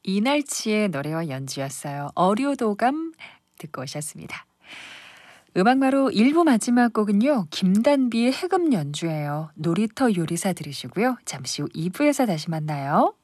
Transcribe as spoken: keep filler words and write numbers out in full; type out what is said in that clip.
이날치의 노래와 연주였어요. 어류도감 듣고 오셨습니다. 음악마루 일 부 마지막 곡은요. 김단비의 해금 연주예요. 놀이터 요리사 들으시고요. 잠시 후 이 부에서 다시 만나요.